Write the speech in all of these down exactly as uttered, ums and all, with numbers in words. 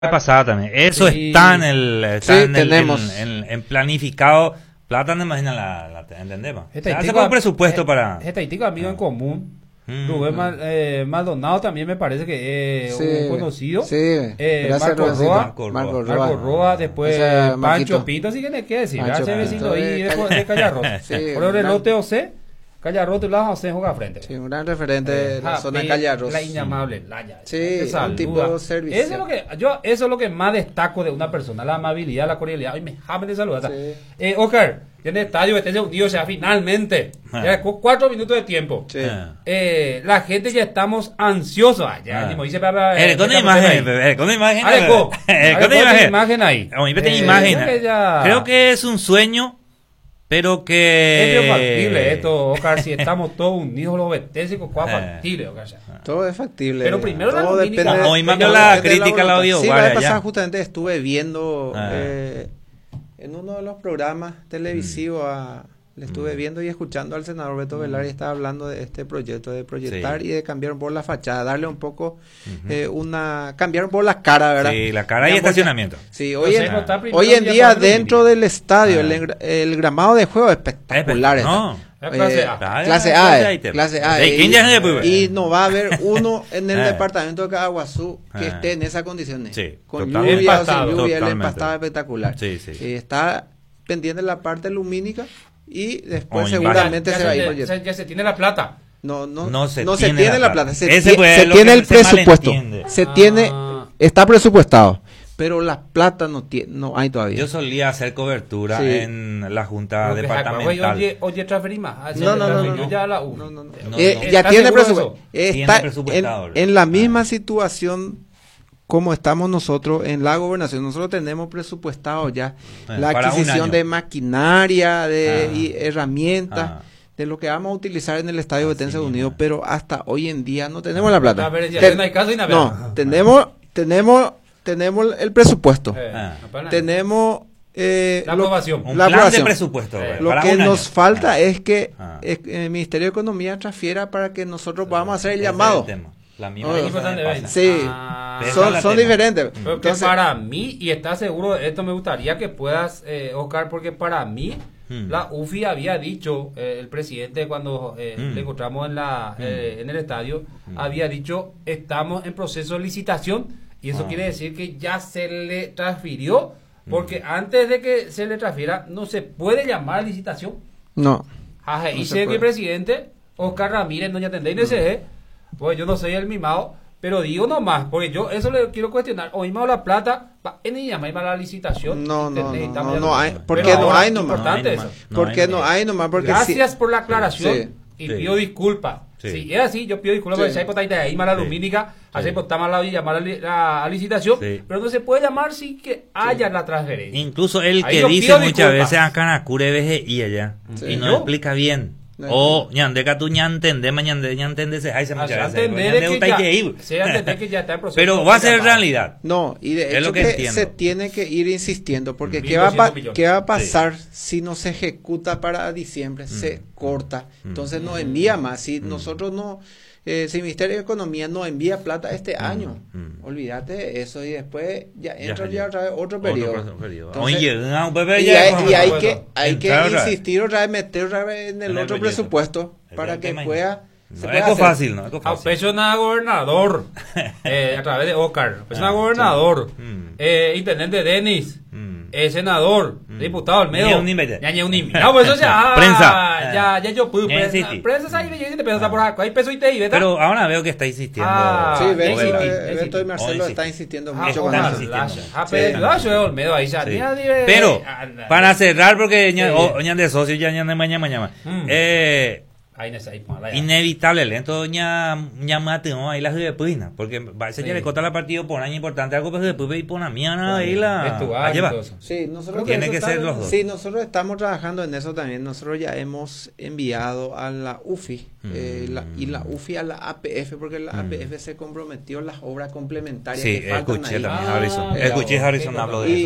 pasada también. Eso Sí. está en el, está Sí, en, el tenemos. en, en- en planificado. Plata no imagina la, la entendemos. Se Este hace tico- con un presupuesto eh, para. Este tico amigo en común. Mm, Rubén mm. Mal- eh, Maldonado también me parece que es Sí, un conocido. sí. Eh, Gracias, Marco Rubensito. Roa. Marco Roa. Marco Marco Roa. Roa, después O sea, Pancho Marquito. Pito, así que me qué decir, Pancho hace Pito vecino ahí de de, Call- de Callarro. Sí, Por el gran- relote O C, Callarro tu lado, José juega frente. Sí, un gran referente de la Ah, zona de y Callarros. La inamable Laya. Sí, Te un saluda. tipo servicial. Eso es lo que yo eso es lo que más destaco de una persona, la amabilidad, la cordialidad. Ay, me jame de saludar. Sí. Eh, Oscar, ya en el estadio este unido, o sea, finalmente, Ah. ya cu- cuatro minutos de tiempo. Sí. Ah. Eh, la gente ya estamos ansiosos. Ah, ya, Ah. ni me dice para Eh, con la imagen, eh, con la imagen. Ale, co. eh, Ale, con la co, imagen. imagen ahí. A mí me Eh, tiene imagen. creo que ya- Creo que es un sueño, pero Es que. bien factible esto, Oscar, si estamos todos unidos los betésicos, ¿cuál Eh. factible, Oscar? Ya. Todo es factible. Pero primero la Todo lumínica. depende- Como hoy mandó todo la depende de crítica a la voluntad. audio Sí, la guardia, vez pasada ya. justamente estuve viendo Ah. eh, en uno de los programas televisivos, a- le estuve Mm. viendo y escuchando al senador Beto Velar y estaba hablando de este proyecto, de proyectar Sí. y de cambiar un poco la fachada, darle un poco Ujú. eh, una, cambiar un poco la cara, ¿verdad? Sí, la cara y Digamos, estacionamiento. Sí, No hoy sé, en, no está primero hoy en ya día ponerlo dentro lumínica. del estadio, Ah. el, engra- el gramado de juego es espectacular. Eh, está. no. La clase A. Ah, Clase clase A, A, eh, ítem. clase A. Sí, eh, ¿quién ya se le puede ver? y, y no va a haber uno en el Eh. departamento de Caguazú que Eh. esté en esas condiciones. Sí, Con totalmente. lluvia o Empastado. sin lluvia, el Totalmente. empastado espectacular. Sí, sí. Eh, está pendiente la parte lumínica y después O seguramente Ya- se ya va a ir se- proyecto. ya, ya se tiene la plata. No, no, No se no se tiene tiene la la plata. plata, se, Ese ti- fue se lo tiene que el se presupuesto. malentiende. Se Ah. tiene, está presupuestado, pero la plata no tiene, no hay todavía. Yo solía hacer cobertura Sí. en la junta Porque, departamental. Oye, oye, transferí más. Ah, sí, No, no, no, transferí no, no. ya a la U. No, no, no. No, Eh, no. ya ¿Estás tiene seguro de presupuesto. eso? Tiene Está en, presupuestado. en la misma Ah. situación como estamos nosotros en la gobernación. Nosotros tenemos presupuestado ya Eh, la para un adquisición año. de maquinaria, de Ah. y herramientas, Ah. de lo que vamos a utilizar en el Estadio Así Betense mismo. Unido, pero hasta hoy en día no tenemos la plata. A ver, ya Ten- no hay caso y nada. no, tenemos, tenemos, tenemos el presupuesto. Eh, Ah. no para nada. Tenemos eh, La lo- aprobación. Un la plan de aprobación. presupuesto. Eh, eh, Lo para que un nos año. falta Ah. es que Ah. es- el Ministerio de Economía transfiera para que nosotros podamos hacer el Ese es llamado. tema. La misma Oh. cosa Importante, me ¿ves? pasa. Sí, Ah. Esa es son, la son tema. diferentes. Pero que Entonces, para mí, y estás seguro de esto, me gustaría que puedas, eh, Oscar, porque para mí, Hmm. la U F I había dicho, eh, el presidente cuando eh, Hmm. le encontramos en, la, eh, en el estadio, había dicho, estamos en proceso de licitación, y eso Ah. quiere decir que ya se le transfirió, porque antes de que se le transfiera, no se puede llamar a licitación. no. Ajá, No y se sé que puede. el presidente, Oscar Ramírez, doña Tendé y D C G, pues yo no soy el mimado, pero digo nomás, porque yo eso le quiero cuestionar. O mimado la plata, pa- en ella me va la licitación. No, no, ¿entendés? no, Estamos no, ya- no hay, Pero porque no ahora hay es nomás. importante No hay eso. nomás. No Porque hay no nomás. hay nomás, porque Gracias sí. por la aclaración Sí. y Sí. pido disculpas. Sí. Si es así, yo pido disculpas Sí. porque si hay por ahí mala Sí. lumínica, Sí. así por estar mal llamar a, li- a- a licitación, Sí. pero no se puede llamar sin que haya la transferencia. Incluso el Ahí que yo dice pido muchas disculpas. veces a Canacure veje y allá Sí. y no ¿Yo? explica bien. No. O ñandeca tú ñantende, mañande ñantende se hace O muchas sea, veces. entender Ñande que uta ya- hay que ir. sí, entender que ya está en proceso Pero de va a ser llamado. realidad. No, y de Es hecho lo que que, entiendo. se tiene que ir insistiendo, porque Mm. ¿qué va, a pa- mil doscientos millones. ¿qué va a pasar si no se ejecuta para diciembre? Mm. Se corta, Mm. entonces no envía más. Si nosotros no, eh, si el Ministerio de Economía no envía plata este año, Mm. olvídate de eso y después ya Ya, entra ya. ya otra vez otro Otro periodo. proceso- periodo. Entonces, Oye, no, Pepe, y ya, hay, como- y hay bueno, que, hay que entrar otra vez. insistir otra vez, meter otra vez en el En el otro proyecto. presupuesto Ese para es el que tema. pueda. se No pueda es hacer. fácil, no es A fácil. peso nada gobernador, eh, a través de Oscar, peso Ah, nada gobernador, sí. Mm. eh, intendente Denis, Mm. eh, senador, Mm. diputado Almedo, Ni un nivel. ya ni un nivel. No, pues eso ya, Prensa. ya, ya yo pude, Ya prensa, insistí. prensa ahí, yo te peso por acá, hay peso y te ¿verdad? Pero ahora veo que está insistiendo. Ah, Sí, ya Beto, insistí, eh, ya Beto y insistí. Marcelo Oh, están insistí. insistiendo Ah, mucho están con ojalá, eso. insistiendo. lacha. Ah, Sí. pero yo soy Olmedo ahí ya, Sí. mira, dime, Pero, eh, anda. para cerrar, porque ña- Sí. o- ñan de socio, ya ñan de mañana, mañana. Mm. Eh, Ahí no sé, ahí, pues, ahí. inevitable, lento ña ña mate, ¿no? Ahí las de puina, porque va a ser Sí. ya le corta la partido por un año importante, algo pues después y por una mía, nada, ahí la. Vestuario la y lleva. todo eso. Sí, nosotros Tiene eso que está- ser los dos. Sí, nosotros estamos trabajando en eso también. Nosotros ya hemos enviado a la U F I eh, la- y la U F I a la A P F porque la Mm. A P F se comprometió en las obras complementarias Sí, que faltan escuché ahí. también, Ah, Harrison. mira Escuché vos, Harrison qué habló de Y eso también.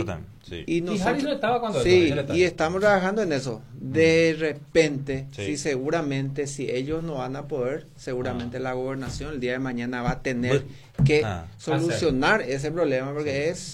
Sí. Y Y nosotros, Harry no estaba cuando sí, eso, él estaba. y estamos trabajando en eso. De repente, Sí. sí, seguramente, si ellos no van a poder, seguramente Ah. la gobernación el día de mañana va a tener Bu- que ah. solucionar ese problema porque Sí. es